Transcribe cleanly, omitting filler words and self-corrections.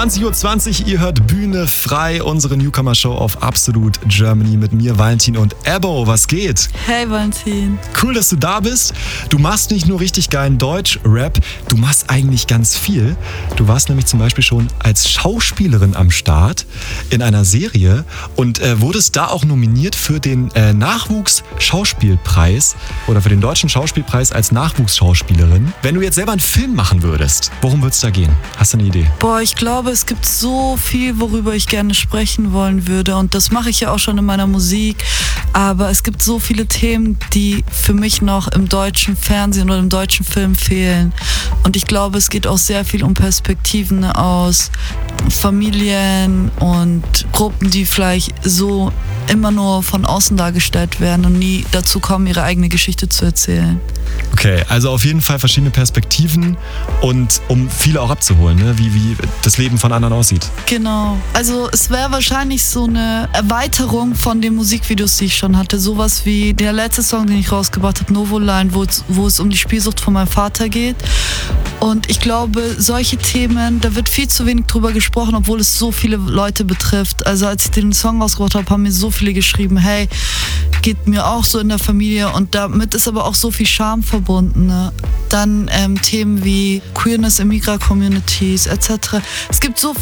20:20 Uhr, ihr hört Bühne frei, unsere Newcomer-Show auf Absolut Germany mit mir, Valentin und Ebbo. Was geht? Hey Valentin. Cool, dass du da bist. Du machst nicht nur richtig geilen Deutsch-Rap, du machst eigentlich ganz viel. Du warst nämlich zum Beispiel schon als Schauspielerin am Start in einer Serie und wurdest da auch nominiert für den Nachwuchs-Schauspielpreis oder für den Deutschen Schauspielpreis als Nachwuchsschauspielerin. Wenn du jetzt selber einen Film machen würdest, worum würde es da gehen? Hast du eine Idee? Boah, ich glaube, es gibt so viel, worüber ich gerne sprechen wollen würde. Und das mache ich ja auch schon in meiner Musik. Aber es gibt so viele Themen, die für mich noch im deutschen Fernsehen oder im deutschen Film fehlen. Und ich glaube, es geht auch sehr viel um Perspektiven aus Familien und Gruppen, die vielleicht so immer nur von außen dargestellt werden und nie dazu kommen, ihre eigene Geschichte zu erzählen. Okay, also auf jeden Fall verschiedene Perspektiven und um viele auch abzuholen, ne? Wie das Leben von anderen aussieht. Genau. Also es wäre wahrscheinlich so eine Erweiterung von den Musikvideos, die ich schon hatte. Sowas wie der letzte Song, den ich rausgebracht habe, Novoline, wo es um die Spielsucht von meinem Vater geht. Und ich glaube, solche Themen, da wird viel zu wenig drüber gesprochen, obwohl es so viele Leute betrifft. Also als ich den Song rausgebracht habe, haben mir so viele geschrieben, hey, geht mir auch so in der Familie, und damit ist aber auch so viel Scham verbunden. Ne? Dann Themen wie Queerness in Migra-Communities etc. Es gibt so